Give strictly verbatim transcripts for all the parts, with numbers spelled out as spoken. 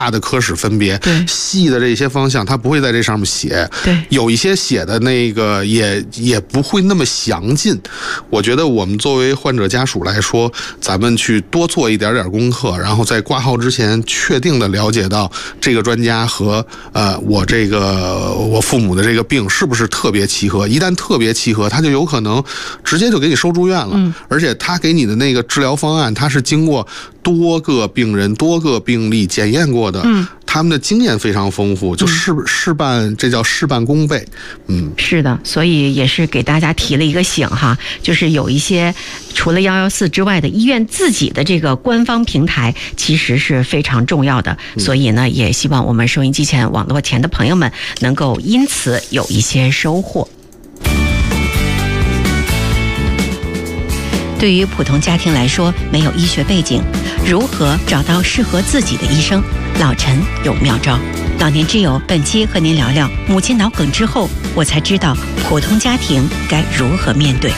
大的科室分别， 对细的这些方向他不会在这上面写， 对， 有一些写的那个也也不会那么详尽。我觉得我们作为患者家属来说，咱们去多做一点点功课，然后在挂号之前确定的了解到这个专家和呃我这个我父母的这个病是不是特别契合。一旦特别契合，他就有可能直接就给你收住院了， 嗯， 而且他给你的那个治疗方案，他是经过多个病人、多个病例检验过的， 嗯， 他们的经验非常丰富，就事事半，这叫事半功倍，嗯， 是的，所以也是给大家提了一个醒哈，就是有一些除了一一四之外的医院自己的这个官方平台，其实是非常重要的，所以呢，也希望我们收音机前、网络前的朋友们能够因此有一些收获。对于普通家庭来说，没有医学背景，如何找到适合自己的医生？老陈有妙招。老年之友本期和您聊聊母亲脑梗之后，我才知道普通家庭该如何面对。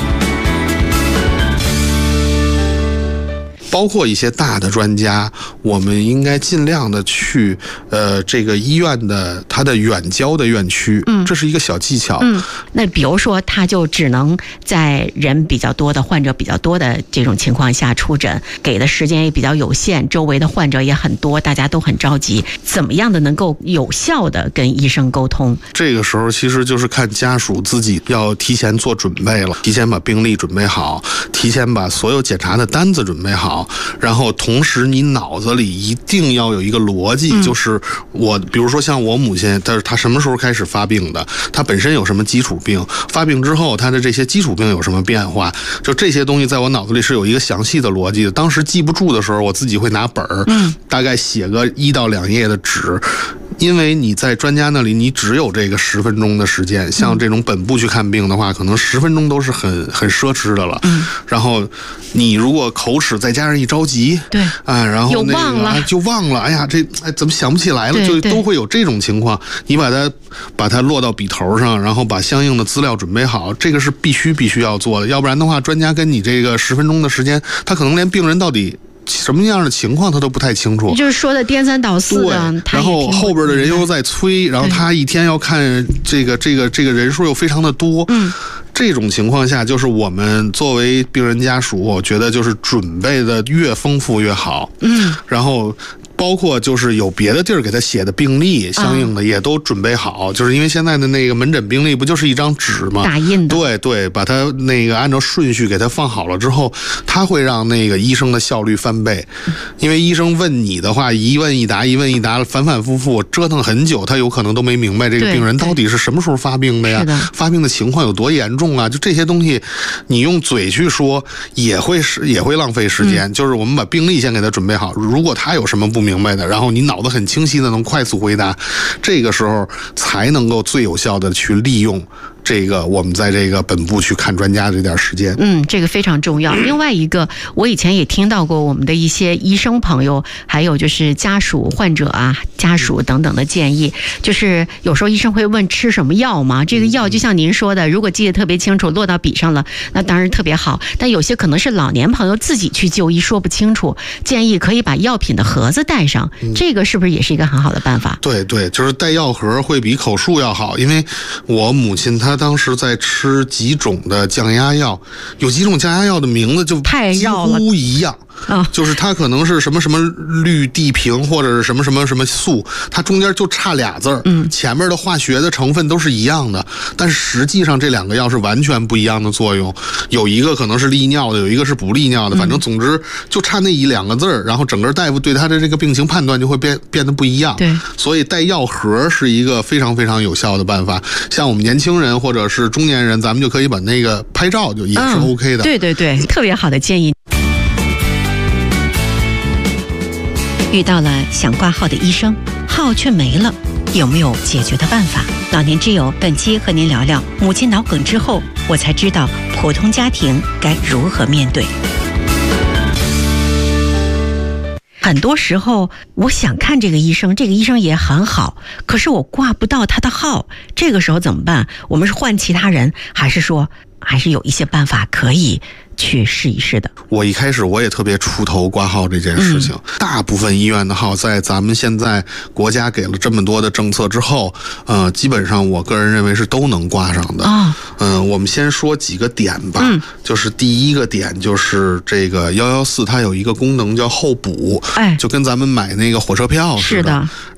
包括一些大的专家，我们应该尽量的去呃这个医院的它的远郊的院区，嗯，这是一个小技巧。 嗯，那比如说他就只能在人比较多的患者比较多的这种情况下出诊，给的时间也比较有限，周围的患者也很多，大家都很着急，怎么样的能够有效的跟医生沟通？ 这个时候其实就是看家属自己要提前做准备了，提前把病历准备好，提前把所有检查的单子准备好，然后同时你脑子里一定要有一个逻辑，嗯，就是我比如说像我母亲，她她什么时候开始发病的，她本身有什么基础病，发病之后她的这些基础病有什么变化，就这些东西在我脑子里是有一个详细的逻辑的。当时记不住的时候，我自己会拿本儿，嗯，大概写个一到两页的纸，因为你在专家那里你只有这个十分钟的时间，像这种本部去看病的话，可能十分钟都是很很奢侈的了，嗯，然后你如果口齿再加上一着急， 对， 啊，然后那个忘了就忘了，哎呀，这哎怎么想不起来了，就都会有这种情况。你把它把它落到笔头上，然后把相应的资料准备好，这个是必须必须要做的，要不然的话，专家跟你这个十分钟的时间，他可能连病人到底什么样的情况他都不太清楚， 就是说的颠三倒四的， 然后后边的人又在催，然后他一天要看这个这个这个人数又非常的多，嗯，这种情况下，就是我们作为病人家属，我觉得就是准备的越丰富越好，嗯，然后包括就是有别的地儿给他写的病历，相应的也都准备好，嗯，就是因为现在的那个门诊病历不就是一张纸吗？ 打印的， 对对，把它那个按照顺序给它放好了之后，它会让那个医生的效率翻倍，因为医生问你的话，一问一答，一问一答，反反复复折腾很久，他有可能都没明白这个病人到底是什么时候发病的呀，的发病的情况有多严重啊，就这些东西，你用嘴去说也会是也会浪费时间，嗯，就是我们把病历先给他准备好，如果他有什么不明白的，然后你脑子很清晰的能快速回答，这个时候才能够最有效的去利用这个我们在这个本部去看专家这点时间。 嗯，这个非常重要。另外一个，我以前也听到过我们的一些医生朋友，还有就是家属、患者啊、家属等等的建议，就是有时候医生会问吃什么药嘛，这个药就像您说的，如果记得特别清楚，落到笔上了，那当然特别好。但有些可能是老年朋友自己去就医说不清楚，建议可以把药品的盒子带上，这个是不是也是一个很好的办法？ 对对，就是带药盒会比口述要好，因为我母亲她当时在吃几种的降压药，有几种降压药的名字就几乎一样，就是它可能是什么什么氯地平或者是什么什么什么素，它中间就差俩字儿，嗯，前面的化学的成分都是一样的，但是实际上这两个药是完全不一样的作用，有一个可能是利尿的，有一个是不利尿的，反正总之就差那一两个字儿，然后整个大夫对他的这个病情判断就会变变得不一样。 对， 所以带药盒是一个非常非常有效的办法。像我们年轻人或者是中年人，咱们就可以把那个拍照就也是 OK 的。 嗯，对对对，特别好的建议。遇到了想挂号的医生，号却没了，有没有解决的办法？老年之友本期和您聊聊母亲脑梗之后，我才知道普通家庭该如何面对。很多时候我想看这个医生，这个医生也很好，可是我挂不到他的号，这个时候怎么办？我们是换其他人，还是说还是有一些办法可以去试一试的？ 我一开始我也特别出头挂号这件事情、嗯、大部分医院的号在咱们现在国家给了这么多的政策之后，呃，基本上我个人认为是都能挂上的。嗯、哦呃，我们先说几个点吧。嗯，就是第一个点就是这个一一四它有一个功能叫候补，哎，就跟咱们买那个火车票似的。是的。